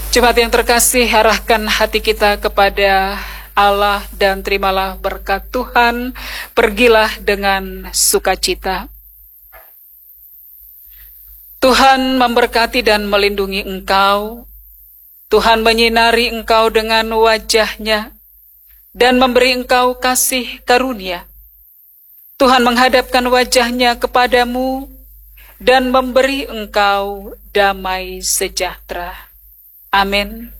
Jemaat yang terkasih, arahkan hati kita kepada Allah dan terimalah berkat Tuhan. Pergilah dengan sukacita. Tuhan memberkati dan melindungi engkau. Tuhan menyinari engkau dengan wajah-Nya dan memberi engkau kasih karunia. Tuhan menghadapkan wajah-Nya kepadamu dan memberi engkau damai sejahtera. Amin.